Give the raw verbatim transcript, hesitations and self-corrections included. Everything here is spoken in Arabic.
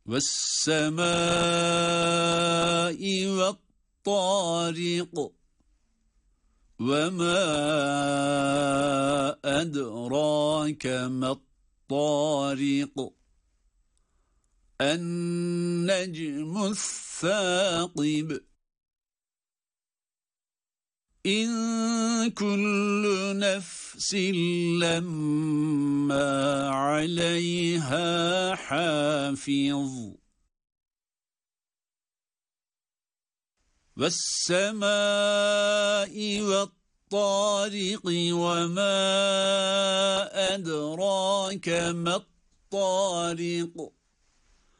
والسماء والطارق وما أدراك ما الطارق النجم الثاقب إن كل نفس لما عليها حافظ والسماء والطارق وما أدراك ما الطارق